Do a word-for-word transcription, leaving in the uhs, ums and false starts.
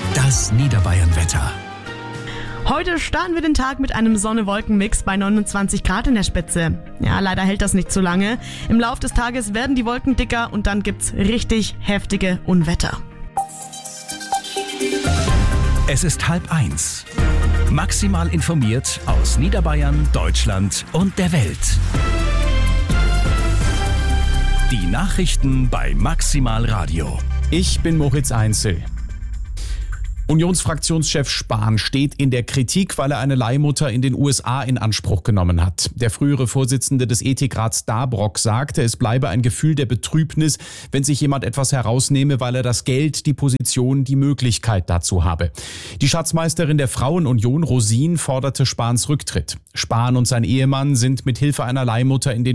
Das Niederbayern-Wetter. Heute starten wir den Tag mit einem Sonne-Wolken-Mix bei neunundzwanzig Grad in der Spitze. Ja, leider hält das nicht so lange. Im Laufe des Tages werden die Wolken dicker und dann gibt's richtig heftige Unwetter. Es ist halb eins. Maximal informiert aus Niederbayern, Deutschland und der Welt. Die Nachrichten bei Maximal Radio. Ich bin Moritz Einzel. Unionsfraktionschef Spahn steht in der Kritik, weil er eine Leihmutter in den U S A in Anspruch genommen hat. Der frühere Vorsitzende des Ethikrats Dabrock sagte, es bleibe ein Gefühl der Betrübnis, wenn sich jemand etwas herausnehme, weil er das Geld, die Position, die Möglichkeit dazu habe. Die Schatzmeisterin der Frauenunion, Rosin, forderte Spahns Rücktritt. Spahn und sein Ehemann sind mit Hilfe einer Leihmutter in den